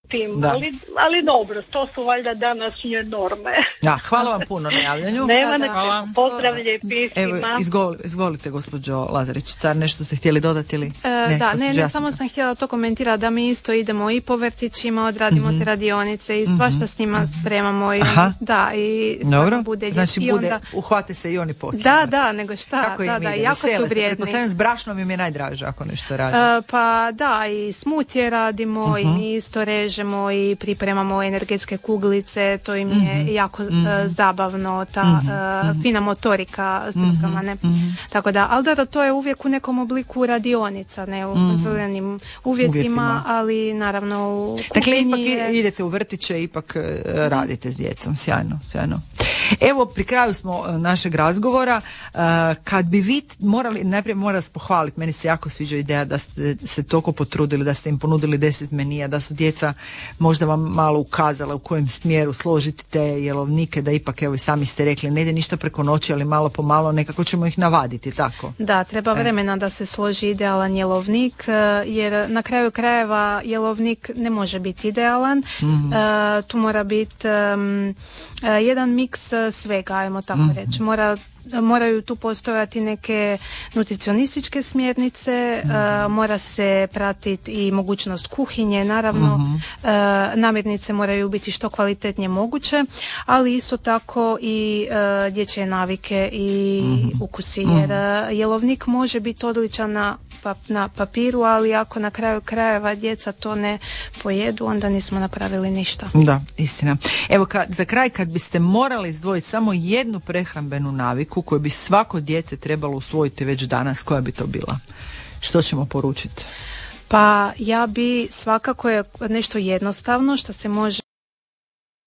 tim, ali dobro, to su valjda današnje norme. Ja, hvala vam puno na javljanju. Nema pozdrav lijepicima. Evo, izvolite gospođo Lazarić, car, nešto ste htjeli dodati ili? Ne, samo sam htjela to komentirati da mi isto idemo i po vrtićima, odradimo te radionice i svašta s njima spremamo i dobro, bude znači i onda... uhvate se i oni poslije. Da, nego šta, jako su vrijedni. Pretpostavljam, s brašnom im je najdraže ako nešto radi. Pa da, i smutje radimo i mi isto režemo i pripremamo energetske kuglice, to im je jako zabavno, ta fina motorika s rukama, ne? Tako da, ali da, to je uvijek u nekom obliku radionica, ne u kontroliranim uvjetima, ali naravno u kuhinji. Dakle, ipak idete u vrtiće, ipak radite s djecom, sjajno. Evo, pri kraju smo našeg razgovora. Kad bi vi morali, najprije moram vas pohvaliti, meni se jako sviđa ideja da ste se toliko potrudili, da ste im ponudili 10 menija, da su djeca možda vam malo ukazala u kojem smjeru složiti te jelovnike, da ipak, evo i sami ste rekli, ne ide ništa preko noći, ali malo po malo nekako ćemo ih navaditi, tako? Da, treba vremena da se složi idealan jelovnik, jer na kraju krajeva jelovnik ne može biti idealan. Tu mora biti jedan miks svega, ajmo tako reći. Moraju tu postojati neke nutricionističke smjernice, mora se pratiti i mogućnost kuhinje, naravno namirnice moraju biti što kvalitetnije moguće, ali isto tako i dječje navike i ukusi, jer jelovnik može biti odličan na papiru, ali ako na kraju krajeva djeca to ne pojedu, onda nismo napravili ništa. Da, istina. Evo, za kraj, kad biste morali izdvojiti samo jednu prehrambenu naviku koju bi svako dijete trebalo usvojiti već danas, koja bi to bila? Što ćemo poručiti? Pa ja bi svakako je nešto jednostavno što se može